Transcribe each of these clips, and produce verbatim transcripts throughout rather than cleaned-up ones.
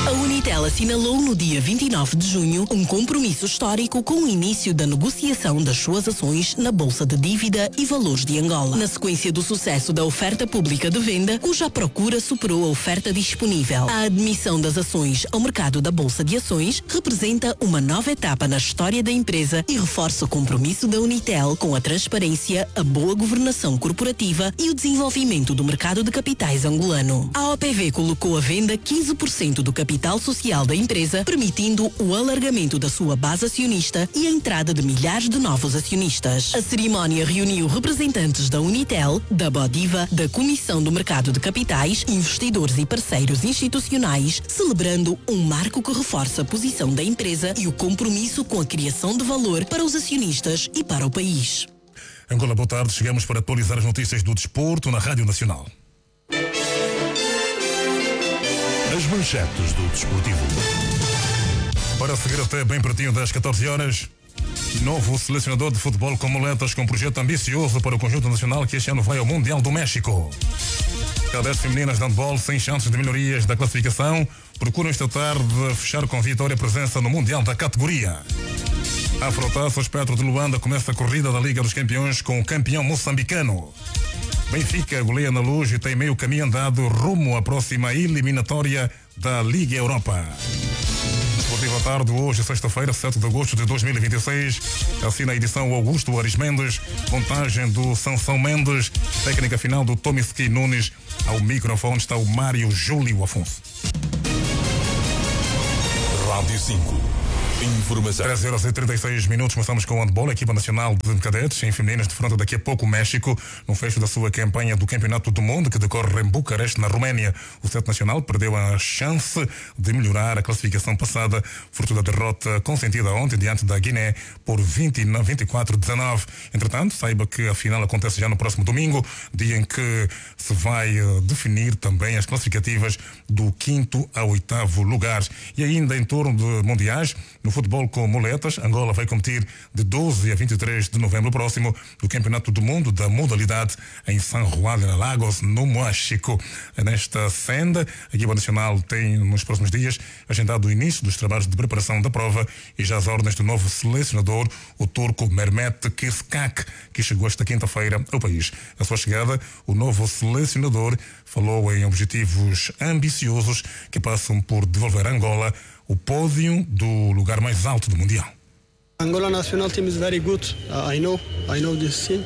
A Unitel assinalou no dia vinte e nove de junho um compromisso histórico com o início da negociação das suas ações na Bolsa de Dívida e Valores de Angola. Na sequência do sucesso da oferta pública de venda, cuja procura superou a oferta disponível, a admissão das ações ao mercado da Bolsa de Ações representa uma nova etapa na história da empresa e reforça o compromisso da Unitel com a transparência, a boa governação corporativa e o desenvolvimento do mercado de capitais angolano. A O P V colocou à venda quinze por cento do capital social da empresa, permitindo o alargamento da sua base acionista e a entrada de milhares de novos acionistas. A cerimónia reuniu representantes da Unitel, da Bodiva, da Comissão do Mercado de Capitais, investidores e parceiros institucionais, celebrando um marco que reforça a posição da empresa e o compromisso com a criação de valor para os acionistas e para o país. Angola, boa tarde. Chegamos para atualizar as notícias do desporto na Rádio Nacional. As manchetes do desportivo. Para seguir até bem pertinho das catorze horas, novo selecionador de futebol com muletas com um projeto ambicioso para o conjunto nacional que este ano vai ao Mundial do México. Cadetes femininas de handball sem chances de melhorias da classificação procuram esta tarde fechar com vitória a presença no Mundial da categoria. A Afrotaça, o Espectro de Luanda, começa a corrida da Liga dos Campeões com o campeão moçambicano. Benfica goleia na Luz e tem meio caminho andado rumo à próxima eliminatória da Liga Europa. Desportivo à tarde, hoje, sexta-feira, sete de agosto de dois mil e vinte e seis. Assina a edição Augusto Aris Mendes, montagem do Sansão Mendes, técnica final do Tomiski Nunes. Ao microfone está o Mário Júlio Afonso. Rádio cinco. Informação. treze horas e trinta e seis minutos, começamos com o handball, a equipa nacional de cadetes em femininas defronta daqui a pouco o México, no fecho da sua campanha do Campeonato do Mundo, que decorre em Bucareste, na Roménia. O sete nacional perdeu a chance de melhorar a classificação passada, fruto da derrota consentida ontem diante da Guiné por vinte e quatro a dezenove. Entretanto, saiba que a final acontece já no próximo domingo, dia em que se vai definir também as classificativas do quinto ao oitavo lugar. E ainda em torno de mundiais, no futebol com muletas, Angola vai competir de doze a vinte e três de novembro próximo no Campeonato do Mundo da modalidade em San Juan de Lagos, no México. Nesta senda, a equipa nacional tem nos próximos dias agendado o início dos trabalhos de preparação da prova e já as ordens do novo selecionador, o turco Mehmet Keskak, que chegou esta quinta-feira ao país. A sua chegada, o novo selecionador falou em objetivos ambiciosos que passam por devolver a Angola o pódio do lugar mais alto do Mundial. Angola national team is very good. Uh, I know, I know this team.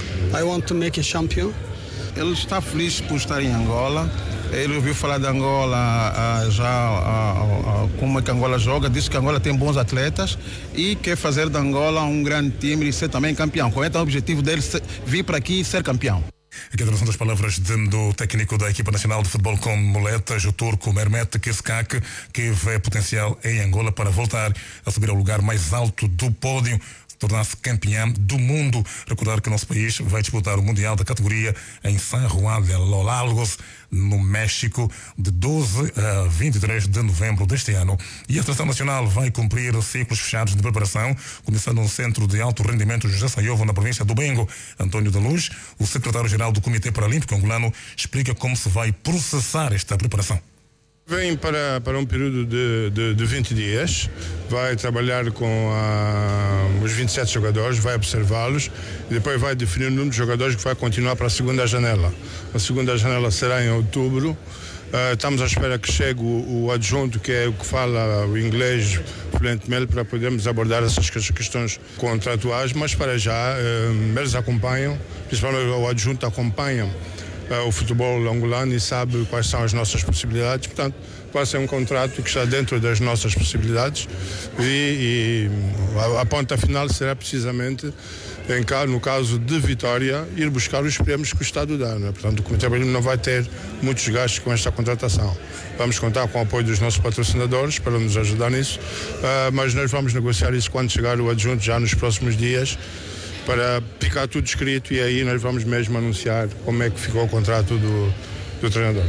I want to make a champion. Ele está feliz por estar em Angola. Ele ouviu falar de Angola uh, já uh, uh, como é que Angola joga. Disse que Angola tem bons atletas e quer fazer de Angola um grande time e ser também campeão. Qual é o objetivo dele? Vir para aqui e ser campeão. Aqui a tradução das palavras de, do técnico da equipa nacional de futebol com muletas, o turco Mehmet Keskak, que vê potencial em Angola para voltar a subir ao lugar mais alto do pódio, tornar-se campeão do mundo. Recordar que o nosso país vai disputar o Mundial da categoria em San Juan de los Lagos, no México, de doze a vinte e três de novembro deste ano. E a Seleção Nacional vai cumprir ciclos fechados de preparação, começando no Centro de Alto Rendimento José Saiovo, na província do Bengo. António da Luz, o secretário-geral do Comitê Paralímpico Angolano, explica como se vai processar esta preparação. Vem para, para um período de, de, de vinte dias, vai trabalhar com a, os vinte e sete jogadores, vai observá-los e depois vai definir o número de jogadores que vai continuar para a segunda janela. A segunda janela será em outubro. Uh, estamos à espera que chegue o, o adjunto, que é o que fala o inglês fluentemente, para podermos abordar essas questões contratuais, mas para já uh, eles acompanham, principalmente o adjunto acompanha Uh, o futebol angolano e sabe quais são as nossas possibilidades, portanto vai ser um contrato que está dentro das nossas possibilidades e, e a, a ponta final será precisamente em, no caso de vitória, ir buscar os prémios que o Estado dá, né? Portanto o Comitê Paralímpico não vai ter muitos gastos com esta contratação. Vamos contar com o apoio dos nossos patrocinadores para nos ajudar nisso, uh, mas nós vamos negociar isso quando chegar o adjunto já nos próximos dias, para ficar tudo escrito e aí nós vamos mesmo anunciar como é que ficou o contrato do, do treinador.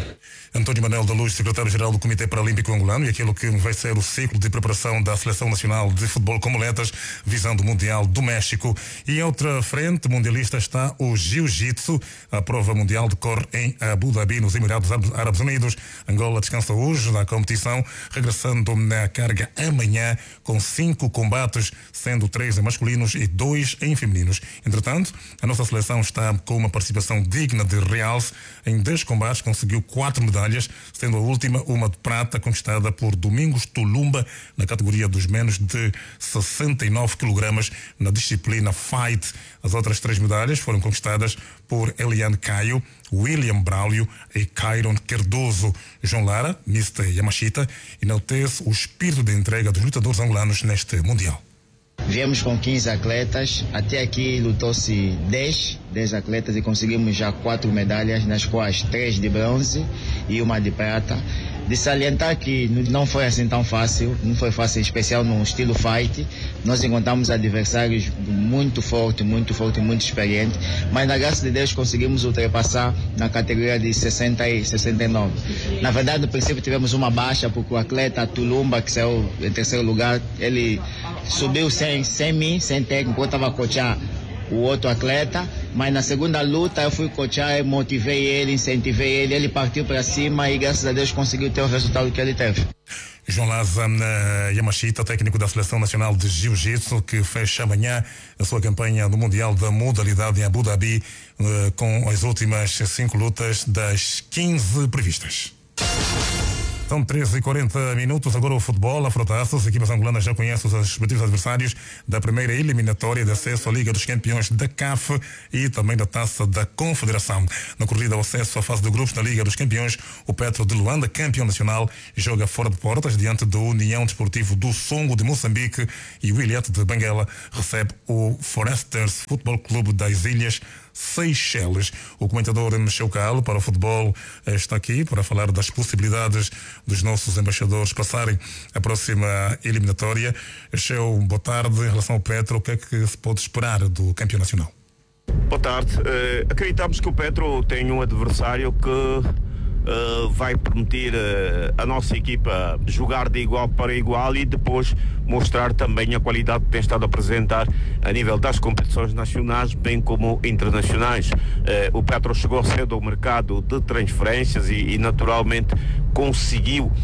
António Manuel da Luz, secretário-geral do Comitê Paralímpico Angolano, e aquilo que vai ser o ciclo de preparação da Seleção Nacional de Futebol com Moletas, visando o Mundial do México. E em outra frente mundialista está o Jiu-Jitsu. A prova mundial decorre em Abu Dhabi, nos Emirados Árabes Unidos. Angola descansa hoje na competição, regressando na carga amanhã com cinco combates, sendo três em masculinos e dois em femininos. Entretanto, a nossa seleção está com uma participação digna de realce. Em dez combates conseguiu quatro medalhas, sendo a última uma de prata conquistada por Domingos Tulumba na categoria dos menos de sessenta e nove quilogramas na disciplina Fight. As outras três medalhas foram conquistadas por Eliane Caio, William Braulio e Cairon Cardoso. João Lara, mister Yamashita, enaltece o espírito de entrega dos lutadores angolanos neste Mundial. Viemos com quinze atletas, até aqui lutou-se dez, dez atletas e conseguimos já quatro medalhas, nas quais três de bronze e uma de prata. De salientar que não foi assim tão fácil, não foi fácil, em especial no estilo fight. Nós encontramos adversários muito fortes, muito fortes, muito experientes, mas na graça de Deus conseguimos ultrapassar na categoria de sessenta e sessenta e nove. Na verdade, no princípio tivemos uma baixa, porque o atleta Tulumba, que saiu em terceiro lugar, ele subiu sem, sem mim, sem técnico. Eu estava a coachar o outro atleta, mas na segunda luta eu fui coachar, motivei ele, incentivei ele, ele partiu para cima e graças a Deus conseguiu ter o resultado que ele teve. João Lázaro Yamashita, técnico da Seleção Nacional de Jiu-Jitsu, que fecha amanhã a sua campanha no Mundial da modalidade em Abu Dhabi, com as últimas cinco lutas das quinze previstas. São treze e quarenta minutos, agora o futebol, a Afrotaço. As equipas angolanas já conhecem os respectivos adversários da primeira eliminatória de acesso à Liga dos Campeões da C A F e também da Taça da Confederação. Na corrida ao acesso à fase de grupos da Liga dos Campeões, o Petro de Luanda, campeão nacional, joga fora de portas diante da União Desportivo do Songo de Moçambique, e o Ilhéte de Benguela recebe o Foresters Futebol Clube das Ilhas Seychelles. O comentador Michel Calo para o futebol está aqui para falar das possibilidades dos nossos embaixadores passarem a próxima eliminatória. Michel, boa tarde. Em relação ao Petro, o que é que se pode esperar do campeão nacional? Boa tarde. Uh, acreditamos que o Petro tem um adversário que Uh, vai permitir uh, a nossa equipa jogar de igual para igual e depois mostrar também a qualidade que tem estado a apresentar a nível das competições nacionais bem como internacionais. Uh, o Petro chegou cedo ao mercado de transferências e, e naturalmente conseguiu uh,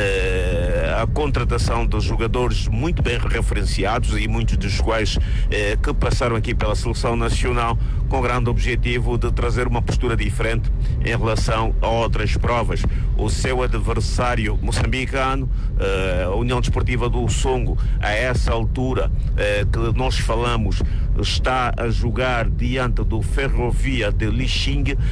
a contratação de jogadores muito bem referenciados e muitos dos quais uh, que passaram aqui pela seleção nacional com grande objetivo de trazer uma postura diferente em relação a outras provas. O seu adversário moçambicano, uh, a União Desportiva do Songo, a essa altura uh, que nós falamos, está a jogar diante do Ferrovia de Lixing uh,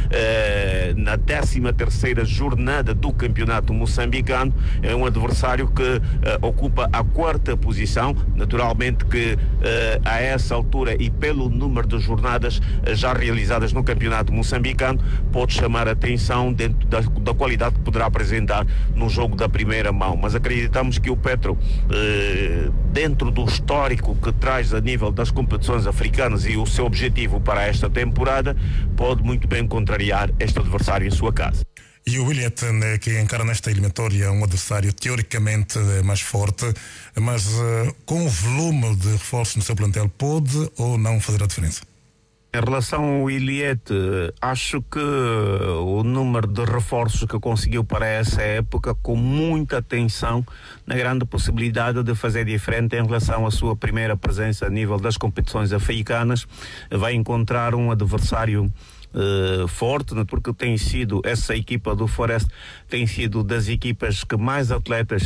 na décima terceira jornada do campeonato moçambicano. É um adversário que uh, ocupa a quarta posição, naturalmente que uh, a essa altura e pelo número de jornadas uh, já realizadas no campeonato moçambicano, pode chamar a atenção dentro da, da qualidade que poderá apresentar no jogo da primeira mão. Mas acreditamos que o Petro, uh, dentro do histórico que traz a nível das competições africanas e o seu objetivo para esta temporada, pode muito bem contrariar este adversário em sua casa. E o Ilhéte, né, que encara nesta eliminatória um adversário teoricamente mais forte, mas uh, com o volume de reforços no seu plantel, pode ou não fazer a diferença? Em relação ao Ilhéte, acho que o número de reforços que conseguiu para essa época, com muita atenção na grande possibilidade de fazer diferente em relação à sua primeira presença a nível das competições africanas, vai encontrar um adversário Uh, forte, porque tem sido, essa equipa do Forest tem sido das equipas que mais atletas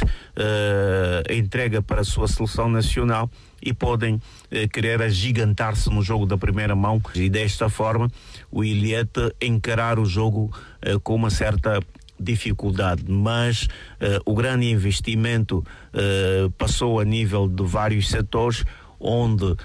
uh, entrega para a sua seleção nacional e podem uh, querer agigantar-se no jogo da primeira mão, e desta forma o Ilhéte encarar o jogo uh, com uma certa dificuldade, mas uh, o grande investimento uh, passou a nível de vários setores, onde uh,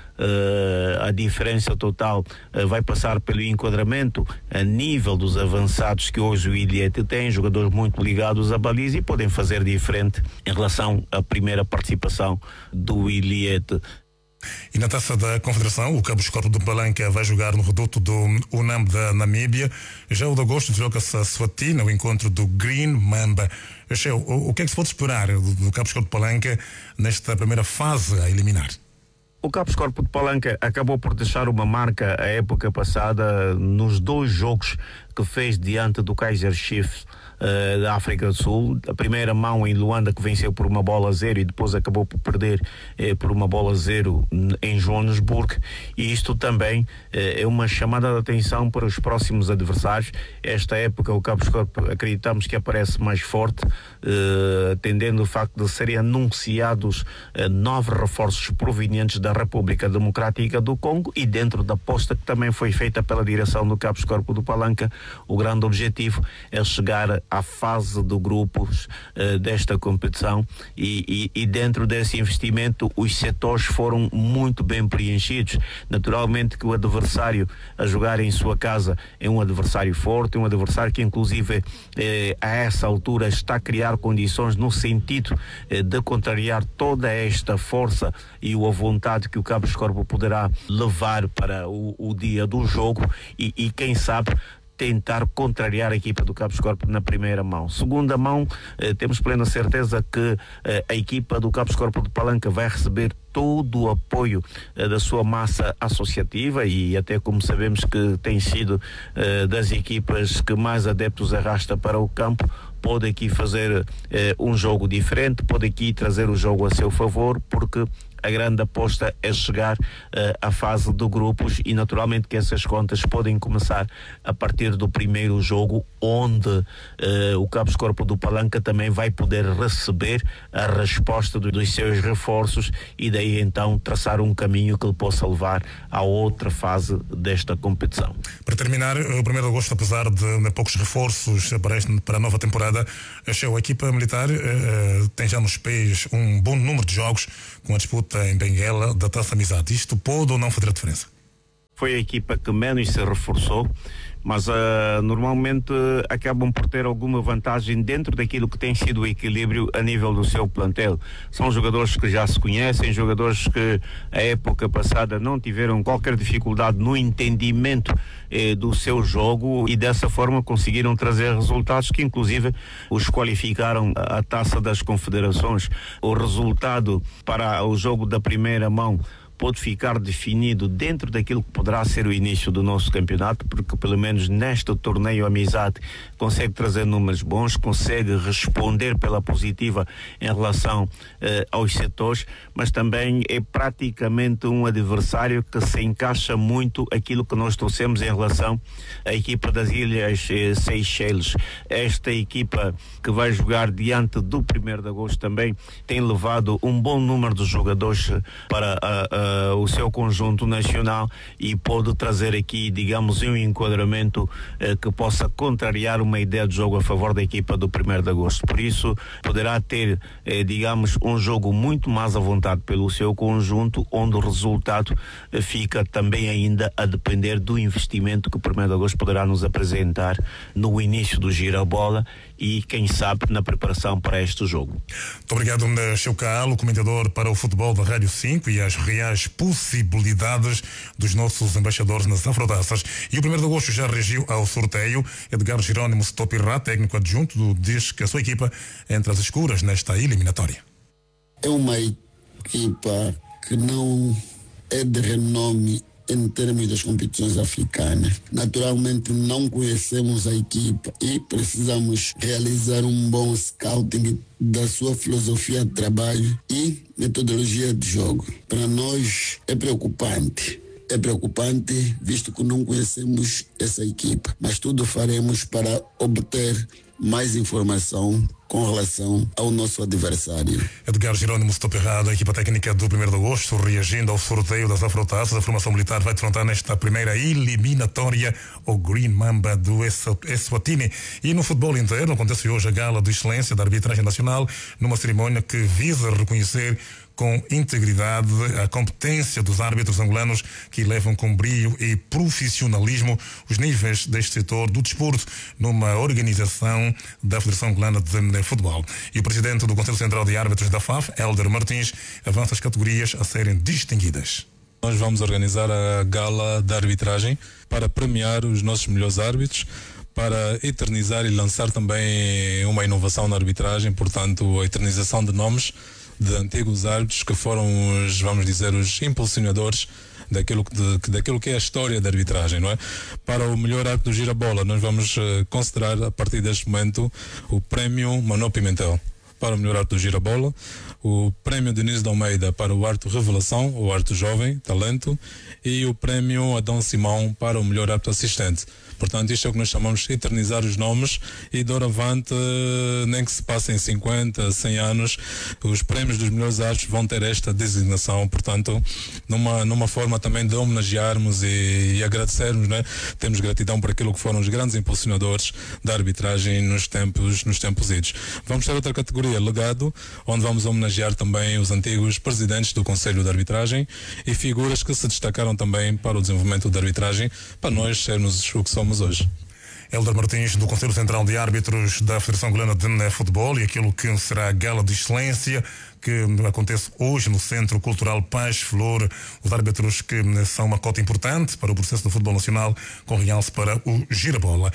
a diferença total uh, vai passar pelo enquadramento a nível dos avançados que hoje o Ilhéte tem, jogadores muito ligados à baliza e podem fazer diferente em relação à primeira participação do Ilhéte. E na Taça da Confederação, o Cabo Escorpo do Palanca vai jogar no reduto do UNAM da Namíbia. Já o de agosto joga-se a Swati, no encontro do Green Mamba. Cheio, o, o que é que se pode esperar do, do Cabo Escorpo do Palanca nesta primeira fase a eliminar? O Cabo Escorpo de Palanca acabou por deixar uma marca a época passada nos dois jogos que fez diante do Kaiser Chiefs uh, da África do Sul. A primeira mão em Luanda, que venceu por uma bola a zero, e depois acabou por perder eh, por uma bola a zero em Joanesburgo. E isto também eh, é uma chamada de atenção para os próximos adversários. Esta época o Cabo Escorpo acreditamos que aparece mais forte, eh, atendendo o facto de serem anunciados eh, nove reforços provenientes da República Democrática do Congo, e dentro da aposta que também foi feita pela direção do Cabo Escorpo do Palanca, o grande objetivo é chegar à fase de grupos uh, desta competição, e, e, e dentro desse investimento os setores foram muito bem preenchidos. Naturalmente que o adversário a jogar em sua casa é um adversário forte, um adversário que inclusive eh, a essa altura está a criar condições no sentido eh, de contrariar toda esta força e a vontade que o Cabo Escorpo poderá levar para o, o dia do jogo, e, e quem sabe tentar contrariar a equipa do Cabo Escorpo na primeira mão. Segunda mão, eh, temos plena certeza que eh, a equipa do Cabo Escorpo de Palanca vai receber todo o apoio eh, da sua massa associativa, e até como sabemos que tem sido eh, das equipas que mais adeptos arrasta para o campo, pode aqui fazer eh, um jogo diferente, pode aqui trazer o jogo a seu favor, porque a grande aposta é chegar uh, à fase de grupos, e naturalmente que essas contas podem começar a partir do primeiro jogo, onde uh, o Cabo Escorpo do Palanca também vai poder receber a resposta do, dos seus reforços, e daí então traçar um caminho que ele possa levar à outra fase desta competição. Para terminar, o primeiro de agosto, apesar de poucos reforços para, este, para a nova temporada, a equipa militar uh, tem já nos pés um bom número de jogos com a disputa em Benguela da Taça Amizade. Isto pode ou não fazer a diferença? Foi a equipa que menos se reforçou, mas uh, normalmente uh, acabam por ter alguma vantagem dentro daquilo que tem sido o equilíbrio a nível do seu plantel. São jogadores que já se conhecem, jogadores que a época passada não tiveram qualquer dificuldade no entendimento eh, do seu jogo, e dessa forma conseguiram trazer resultados que inclusive os qualificaram à Taça das Confederações. O resultado para o jogo da primeira mão pode ficar definido dentro daquilo que poderá ser o início do nosso campeonato, porque pelo menos neste torneio Amizade consegue trazer números bons, consegue responder pela positiva em relação eh, aos setores, mas também é praticamente um adversário que se encaixa muito aquilo que nós trouxemos em relação à equipa das Ilhas eh, Seychelles. Esta equipa que vai jogar diante do primeiro de agosto também tem levado um bom número de jogadores para a, a Uh, o seu conjunto nacional, e pode trazer aqui, digamos, um enquadramento uh, que possa contrariar uma ideia de jogo a favor da equipa do primeiro de agosto. Por isso, poderá ter, uh, digamos, um jogo muito mais à vontade pelo seu conjunto, onde o resultado uh, fica também ainda a depender do investimento que o primeiro de agosto poderá nos apresentar no início do girabola, e quem sabe na preparação para este jogo. Muito obrigado, Cheu Caalo, comentador para o futebol da Rádio cinco, e as reais possibilidades dos nossos embaixadores nas Afrotaças. E o primeiro de agosto já reagiu ao sorteio. Edgar Jerónimo Stopirá, técnico adjunto, diz que a sua equipa entra às escuras nesta eliminatória. É uma equipa que não é de renome em termos das competições africanas. Naturalmente não conhecemos a equipa e precisamos realizar um bom scouting da sua filosofia de trabalho e metodologia de jogo. Para nós é preocupante. É preocupante, visto que não conhecemos essa equipa, mas tudo faremos para obter mais informação com relação ao nosso adversário. Edgar Jerónimo Stopirá, da equipa técnica do primeiro de agosto, reagindo ao sorteio das Afrotaças. A formação militar vai defrontar nesta primeira eliminatória o Green Mamba do Eswatini. E no futebol inteiro acontece hoje a gala de excelência da arbitragem nacional, numa cerimónia que visa reconhecer com integridade a competência dos árbitros angolanos, que levam com brio e profissionalismo os níveis deste setor do desporto, numa organização da Federação Angolana de Futebol. E o presidente do Conselho Central de Árbitros da F A F, Hélder Martins, avança as categorias a serem distinguidas. Nós vamos organizar a gala da arbitragem para premiar os nossos melhores árbitros, para eternizar e lançar também uma inovação na arbitragem, portanto, a eternização de nomes de antigos árbitros que foram os, vamos dizer, os impulsionadores daquilo que, de, daquilo que é a história da arbitragem, não é? Para o melhor árbitro do Girabola, nós vamos uh, considerar a partir deste momento o prémio Manuel Pimentel para o melhor árbitro do Girabola, o prémio Denise de Almeida para o árbitro Revelação, o árbitro jovem, talento, e o prémio Adão Simão para o melhor árbitro assistente. Portanto, isto é o que nós chamamos de eternizar os nomes e, doravante, nem que se passem cinquenta, cem anos, os prémios dos melhores árbitros vão ter esta designação. Portanto, numa, numa forma também de homenagearmos e, e agradecermos, né? Temos gratidão por aquilo que foram os grandes impulsionadores da arbitragem nos tempos, nos tempos idos. Vamos ter outra categoria, legado, onde vamos homenagear também os antigos presidentes do Conselho de Arbitragem e figuras que se destacaram também para o desenvolvimento da arbitragem, para nós sermos o que somos hoje. Hélder Martins, do Conselho Central de Árbitros da Federação Angolana de Futebol, e aquilo que será a gala de excelência que acontece hoje no Centro Cultural Paz Flor. Os árbitros que são uma cota importante para o processo do futebol nacional, com realce para o Girabola.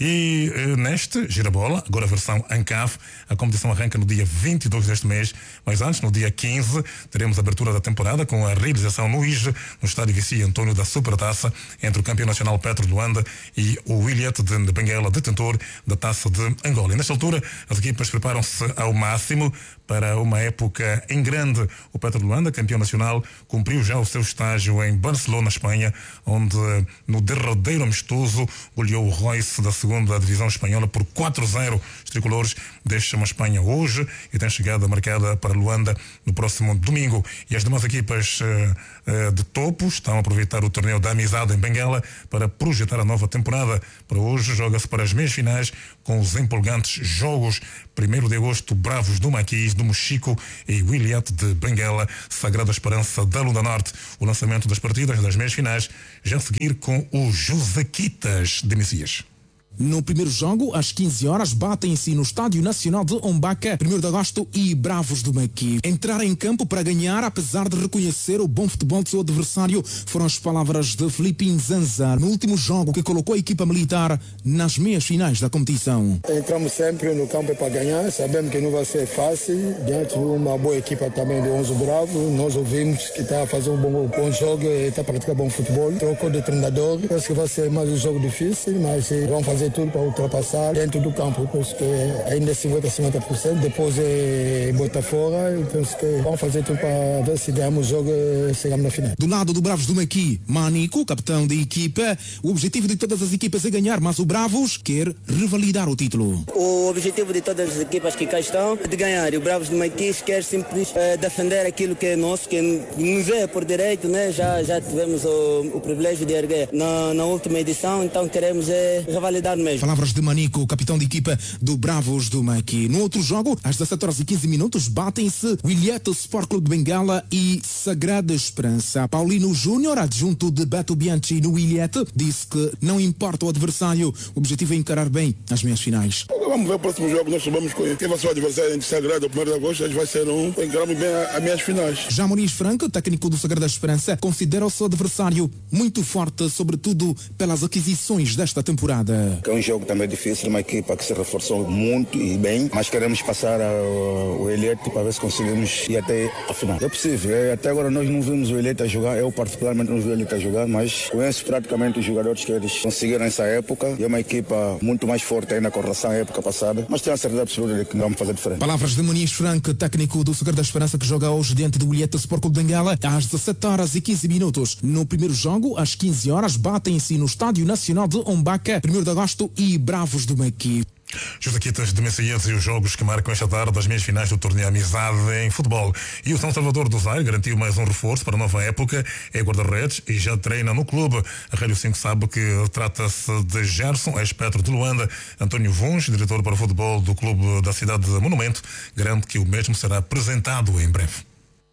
E neste Girabola, agora a versão ANCAF, a competição arranca no dia vinte e dois deste mês, mas antes, no dia quinze, teremos a abertura da temporada com a realização no I J, no estádio Vici Antônio da Supertaça, entre o campeão nacional Petro de Luanda e o Williet de Benguela, detentor da Taça de Angola. E nesta altura, as equipas preparam-se ao máximo para uma época em grande. O Petro de Luanda, campeão nacional, cumpriu já o seu estágio em Barcelona, Espanha, onde no derradeiro amistoso goleou o Royce da segunda divisão espanhola por quatro a zero. Os tricolores deixam a Espanha hoje e têm chegada marcada para Luanda no próximo domingo. E as demais equipas uh, uh, de topo estão a aproveitar o torneio da amizade em Benguela para projetar a nova temporada. Para hoje joga-se para as meias finais com os empolgantes jogos. primeiro de agosto, Bravos do Maquis, do Mochico e Williat de Benguela, Sagrada Esperança da Lunda Norte. O lançamento das partidas das meias finais já a seguir com o Josequitas de Messias. No primeiro jogo, às quinze horas, batem-se no Estádio Nacional de Ombaca, primeiro de agosto e Bravos do Maqui. Entrar em campo para ganhar, apesar de reconhecer o bom futebol do seu adversário, foram as palavras de Filipe Nzanza no último jogo que colocou a equipa militar nas meias finais da competição. Entramos sempre no campo para ganhar, sabemos que não vai ser fácil, diante de uma boa equipa também do onze Bravo. Nós ouvimos que está a fazer um bom, bom jogo e está a praticar bom futebol. Trocou de treinador, penso que vai ser mais um jogo difícil, mas vamos fazer tudo para ultrapassar dentro do campo, penso que ainda é cinquenta, cinquenta por cento, depois é botar fora, penso que vamos fazer tudo para ver se ganhamos o jogo e chegamos na final. Do lado do Bravos do Maqui, Manico, capitão da equipa, o objetivo de todas as equipas é ganhar, mas o Bravos quer revalidar o título. O objetivo de todas as equipas que cá estão é de ganhar, e o Bravos do Maqui quer simplesmente uh, defender aquilo que é nosso, que nos é por direito, né? já, já tivemos o, o privilégio de erguer na, na última edição, então queremos é, revalidar mesmo. Palavras de Manico, capitão de equipa do Bravos do Maqui. No outro jogo, às dezassete horas e quinze minutos, batem-se Williet Sport Clube de Benguela e Sagrada Esperança. Paulino Júnior, adjunto de Beto Bianchi no Williet, disse que não importa o adversário, o objetivo é encarar bem as meias finais. Vamos ver o próximo jogo, nós sabemos quem vai ser o adversário entre Sagrada e o primeiro de agosto, vai ser um, encaramos bem as meias finais. Já Muniz Franco, técnico do Sagrada Esperança, considera o seu adversário muito forte, sobretudo pelas aquisições desta temporada. É um jogo também difícil, uma equipa que se reforçou muito e bem, mas queremos passar ao, ao Elite para ver se conseguimos ir até a final. É possível, é, até agora nós não vimos o Elite a jogar, eu particularmente não vi o Elite a jogar, mas conheço praticamente os jogadores que eles conseguiram nessa época, e é uma equipa muito mais forte ainda com relação à época passada, mas tenho a certeza absoluta de que vamos fazer diferente. Palavras de Muniz Franco, técnico do Sagrada Esperança, que joga hoje diante do Williet Sport Clube de Benguela, às dezassete horas e quinze minutos. No primeiro jogo, às quinze horas, batem-se no Estádio Nacional de Ombaca, primeiro de agosto e Bravos do Maqui. Josequitas de Messias e os jogos que marcam esta tarde as meias finais do torneio Amizade em futebol. E o São Salvador do Zaire garantiu mais um reforço para a nova época, é guarda-redes e já treina no clube. A Rádio cinco sabe que trata-se de Gerson, ex-Petro de Luanda. António Vuns, diretor para o futebol do clube da cidade de Monumento, garante que o mesmo será apresentado em breve.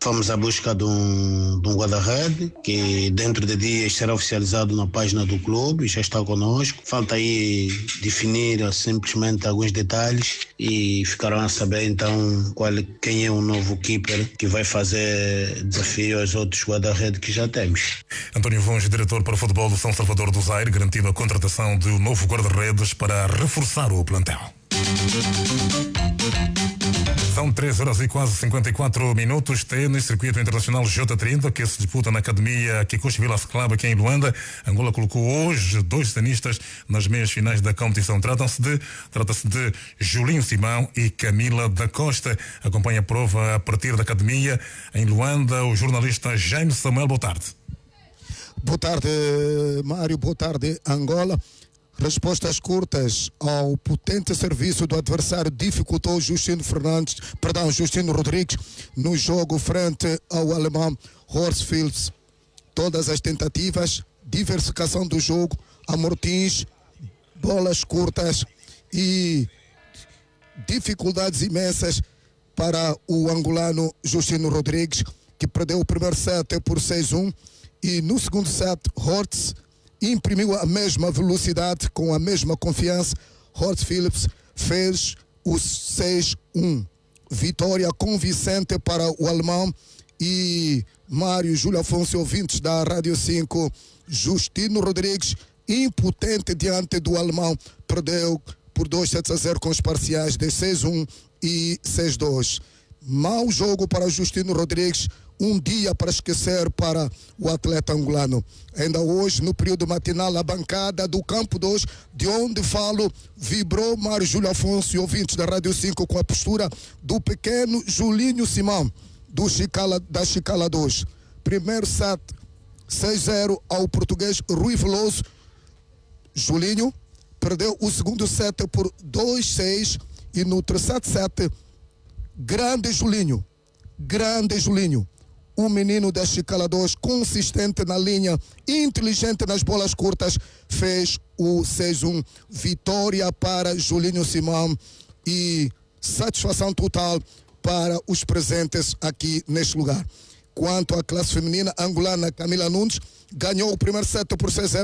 Fomos à busca de um, de um guarda-rede que dentro de dias será oficializado na página do clube, já está conosco. Falta aí definir simplesmente alguns detalhes e ficarão a saber então qual, quem é o novo keeper que vai fazer desafio aos outros guarda-rede que já temos. António Vonge, diretor para o futebol do São Salvador do Zaire, garantindo a contratação de um novo guarda-redes para reforçar o plantel. São três horas e quase cinquenta e quatro minutos. Tênis, circuito internacional J trinta, que se disputa na academia Kikuchi Vilas Club aqui em Luanda. Angola colocou hoje dois tenistas nas meias finais da competição. Tratam-se de, trata-se de Julinho Simão e Camila da Costa. Acompanha a prova a partir da academia em Luanda o jornalista Jaime Samuel. Boa tarde. Boa tarde, Mário. Boa tarde, Angola. Respostas curtas ao potente serviço do adversário dificultou Justino Fernandes, perdão, Justino Rodrigues no jogo frente ao alemão Horst Phillips. Todas as tentativas, diversificação do jogo, amortins, bolas curtas e dificuldades imensas para o angolano Justino Rodrigues, que perdeu o primeiro set por seis a um e no segundo set Horst imprimiu a mesma velocidade, com a mesma confiança. Horst Phillips fez o seis a um. Vitória convincente para o alemão. E Mário, Júlio Afonso, ouvintes da Rádio cinco, Justino Rodrigues, impotente diante do alemão, perdeu por dois sets a zero com os parciais de seis a um e seis a dois. Mau jogo para Justino Rodrigues, um dia para esquecer para o atleta angolano. Ainda hoje, no período matinal, a bancada do campo dois, de onde falo, vibrou Mário Júlio Afonso e ouvintes da Rádio cinco com a postura do pequeno Julinho Simão, do Chicala, da Chicala dois. Primeiro set, seis a zero ao português Rui Veloso. Julinho perdeu o segundo set por dois a seis e no terceiro set, grande Julinho, grande Julinho. O menino da Chicala dois, consistente na linha, inteligente nas bolas curtas, fez o seis a um. Vitória para Julinho Simão e satisfação total para os presentes aqui neste lugar. Quanto à classe feminina, a angolana Camila Nunes ganhou o primeiro set por seis a zero.